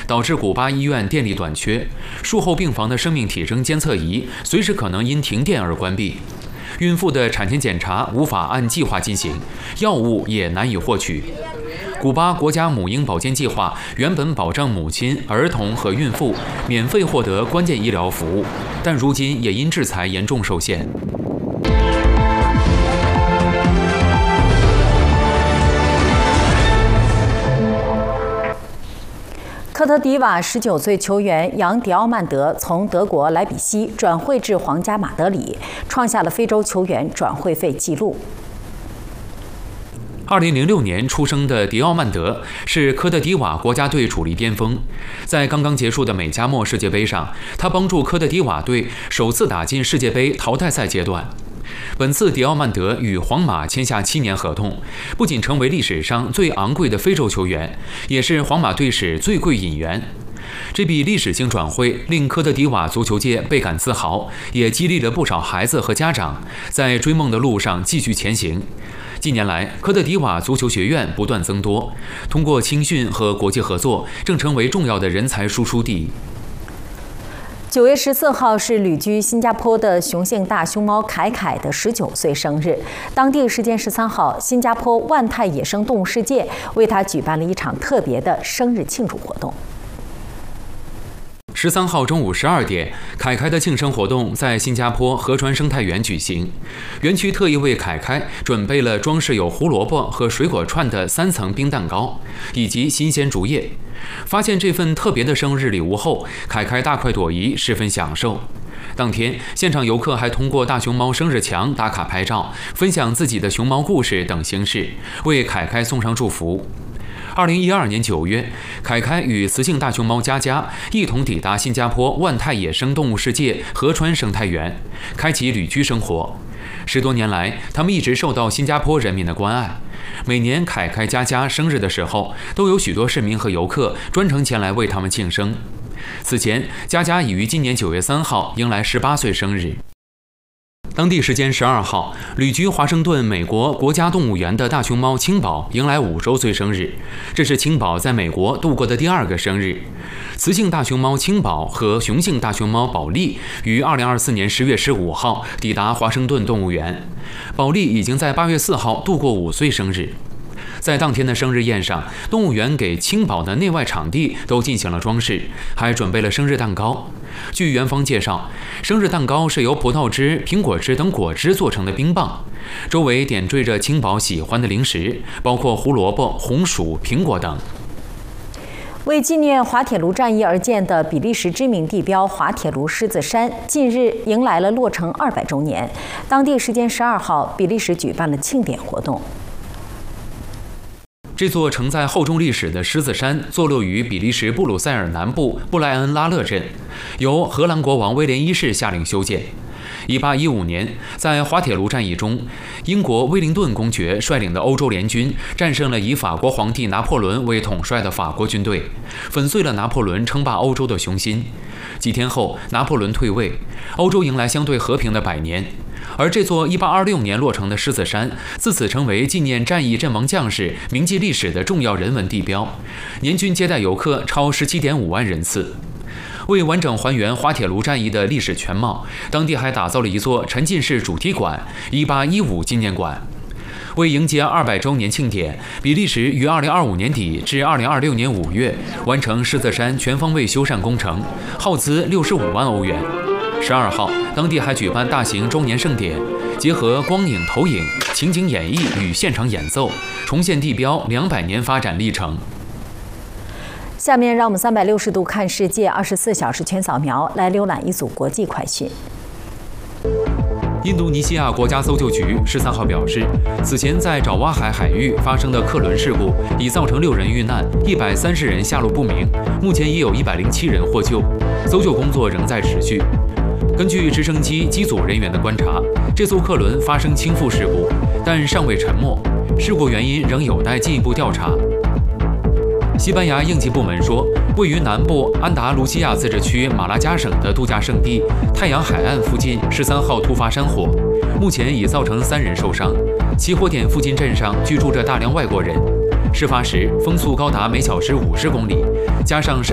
导致古巴医院电力短缺，术后病房的生命体征监测仪随时可能因停电而关闭。孕妇的产前检查无法按计划进行，药物也难以获取。古巴国家母婴保健计划原本保障母亲、儿童和孕妇免费获得关键医疗服务，但如今也因制裁严重受限。 科特迪瓦19岁球员杨迪奥曼德从德国莱比锡转会至皇家马德里，创下了非洲球员转会费纪录。 2006年出生的迪奥曼德是科特迪瓦国家队主力边锋，在刚刚结束的美加墨世界杯上，他帮助科特迪瓦队首次打进世界杯淘汰赛阶段。本次迪奥曼德与皇马签下7年合同，不仅成为历史上最昂贵的非洲球员，也是皇马队史最贵引援。这笔历史性转会令科特迪瓦足球界倍感自豪，也激励了不少孩子和家长在追梦的路上继续前行。近年来，科特迪瓦足球学院不断增多，通过青训和国际合作，正成为重要的人才输出地。 9月14号是旅居新加坡的雄性大熊猫凯凯的19岁生日。当地时间13号，新加坡万泰野生动物世界为他举办了一场特别的生日庆祝活动。 13号中午12点，凯凯的庆生活动在新加坡河川生态园举行。园区特意为凯凯准备了装饰有胡萝卜和水果串的3层冰蛋糕，以及新鲜竹叶。发现这份特别的生日礼物后，凯凯大快朵颐，十分享受。当天，现场游客还通过大熊猫生日墙打卡拍照，分享自己的熊猫故事等形式，为凯凯送上祝福。2012年9月，凯凯与雌性大熊猫佳佳一同抵达新加坡万泰野生动物世界河川生态园，开启旅居生活。10多年来，他们一直受到新加坡人民的关爱。每年凯凯佳佳生日的时候，都有许多市民和游客专程前来为他们庆生。此前，佳佳已于今年9月3号迎来18岁生日。当地时间12号，旅居华盛顿美国国家动物园的大熊猫青宝迎来5周岁生日，这是青宝在美国度过的第2个生日。雌性大熊猫青宝和雄性大熊猫宝莉于2024年10月15号抵达华盛顿动物园，宝莉已经在8月4号度过5岁生日。在当天的生日宴上，动物园给青宝的内外场地都进行了装饰，还准备了生日蛋糕。据园方介绍，生日蛋糕是由葡萄汁、苹果汁等果汁做成的冰棒，周围点缀着青宝喜欢的零食，包括胡萝卜、红薯、苹果等。 为纪念滑铁卢战役而建的比利时知名地标滑铁卢狮子山，近日迎来了落成200周年。当地时间12号，比利时举办了庆典活动。 这座承载厚重历史的狮子山坐落于比利时布鲁塞尔南部布莱恩拉勒镇，由荷兰国王威廉1世下令修建。1815年，在滑铁卢战役中，英国威灵顿公爵率领的欧洲联军战胜了以法国皇帝拿破仑为统帅的法国军队，粉碎了拿破仑称霸欧洲的雄心。几天后，拿破仑退位，欧洲迎来相对和平的100年。而这座1826年落成的狮子山，自此成为纪念战役阵亡将士、铭记历史的重要人文地标，年均接待游客超17.5万人次。为完整还原滑铁卢战役的历史全貌，当地还打造了一座沉浸式主题馆——1815纪念馆。为迎接200周年庆典，比利时于2025年底至2026年5月完成狮子山全方位修缮工程，耗资65万欧元。12号，当地还举办大型周年盛典，结合光影投影、情景演绎与现场演奏，重现地标200年发展历程。 下面让我们360度看世界，24小时全扫描，来浏览一组国际快讯。 印度尼西亚国家搜救局13号表示，此前在爪哇海海域发生的客轮事故已造成6人遇难，130人下落不明，目前已有107人获救，搜救工作仍在持续。根据直升机机组人员的观察，这艘客轮发生倾覆事故，但尚未沉没，事故原因仍有待进一步调查。西班牙应急部门说，位于南部安达卢西亚自治区马拉加省的度假胜地太阳海岸附近13号突发山火，目前已造成3人受伤。起火点附近镇上居住着大量外国人。事发时风速高达每小时50公里，加上